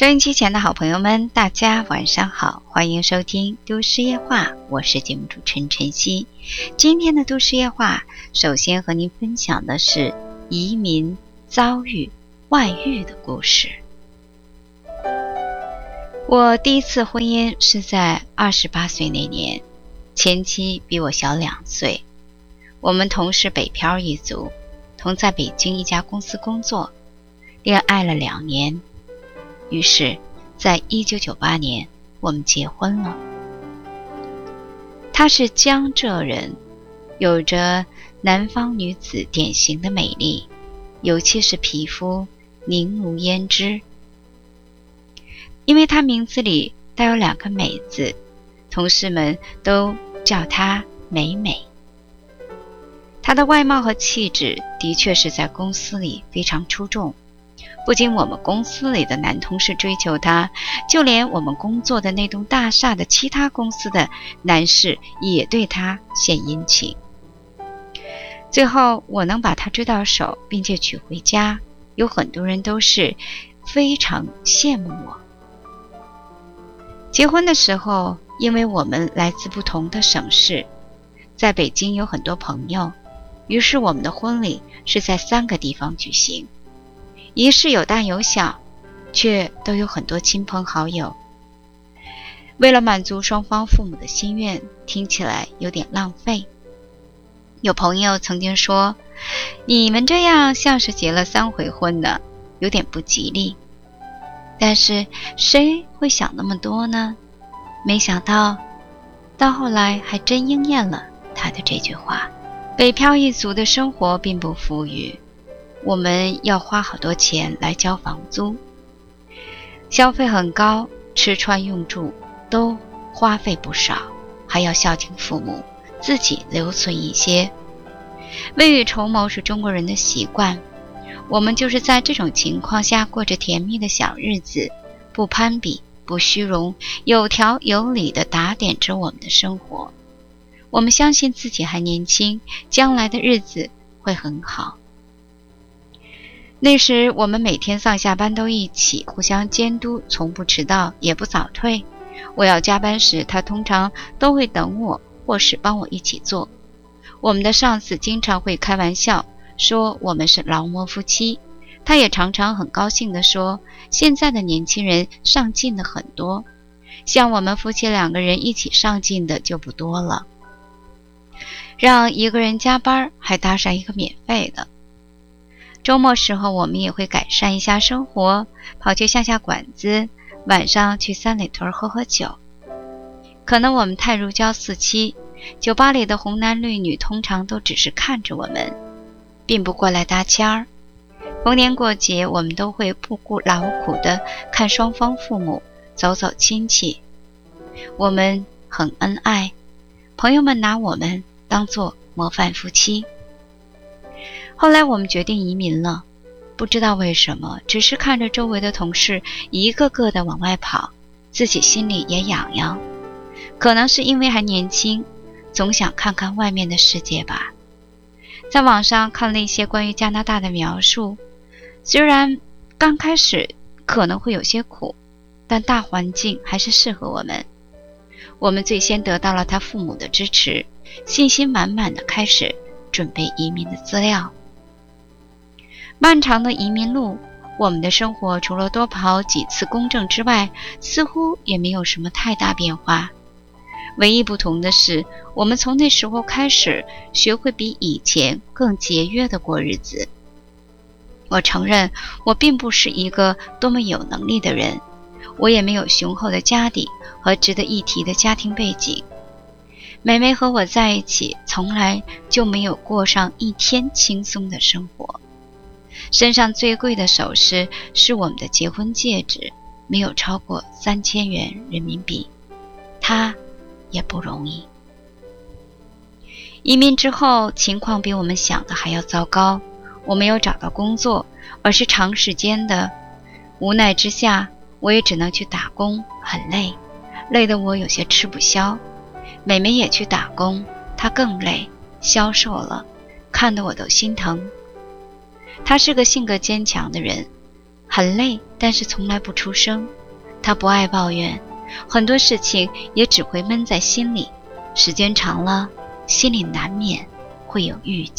收音机前的好朋友们，大家晚上好，欢迎收听都市夜话，我是节目主持人晨曦。今天的都市夜话，首先和您分享的是移民遭遇外遇的故事。我第一次婚姻是在28岁那年，前妻比我小2岁，我们同是北漂一族，同在北京一家公司工作，恋爱了2年。于是在1998年我们结婚了。她是江浙人，有着南方女子典型的美丽，尤其是皮肤凝如胭脂。因为她名字里带有2个美字，同事们都叫她美美。她的外貌和气质的确是在公司里非常出众，不仅我们公司里的男同事追求她，就连我们工作的那栋大厦的其他公司的男士也对她献殷勤。最后我能把她追到手并且娶回家，有很多人都是非常羡慕我。结婚的时候，因为我们来自不同的省市，在北京有很多朋友，于是我们的婚礼是在3个地方举行。仪式有大有小，却都有很多亲朋好友。为了满足双方父母的心愿，听起来有点浪费。有朋友曾经说，你们这样像是结了3回婚呢，有点不吉利。但是谁会想那么多呢？没想到后来还真应验了他的这句话。北漂一族的生活并不富裕，我们要花好多钱来交房租，消费很高，吃穿用住都花费不少，还要孝敬父母，自己留存一些。未雨绸缪是中国人的习惯，我们就是在这种情况下过着甜蜜的小日子，不攀比，不虚荣，有条有理地打点着我们的生活。我们相信自己还年轻，将来的日子会很好。那时我们每天上下班都一起，互相监督，从不迟到也不早退。我要加班时，他通常都会等我，或是帮我一起做。我们的上司经常会开玩笑说我们是劳模夫妻，他也常常很高兴地说，现在的年轻人上进的很多，像我们夫妻2个人一起上进的就不多了。让一个人加班还搭上一个免费的。周末时候我们也会改善一下生活，跑去下馆子，晚上去三里屯喝喝酒。可能我们太如胶似漆，酒吧里的红男绿女通常都只是看着我们，并不过来搭腔儿。逢年过节我们都会不顾劳苦地看双方父母，走走亲戚。我们很恩爱，朋友们拿我们当作模范夫妻。后来我们决定移民了，不知道为什么，只是看着周围的同事一个个的往外跑，自己心里也痒痒。可能是因为还年轻，总想看看外面的世界吧。在网上看了一些关于加拿大的描述，虽然刚开始可能会有些苦，但大环境还是适合我们。我们最先得到了他父母的支持，信心满满的开始准备移民的资料。漫长的移民路，我们的生活除了多跑几次公证之外，似乎也没有什么太大变化。唯一不同的是，我们从那时候开始学会比以前更节约地过日子。我承认我并不是一个多么有能力的人，我也没有雄厚的家底和值得一提的家庭背景。美美和我在一起，从来就没有过上一天轻松的生活。身上最贵的首饰是我们的结婚戒指，没有超过3000元人民币，它也不容易。移民之后，情况比我们想的还要糟糕。我没有找到工作，而是长时间的。无奈之下，我也只能去打工，很累，累得我有些吃不消。美美也去打工，她更累，消瘦了，看得我都心疼。她是个性格坚强的人， 很累，但是从来不出声。他不爱抱怨，很多事情也只会闷在心里，时间长了，心里难免会有郁结。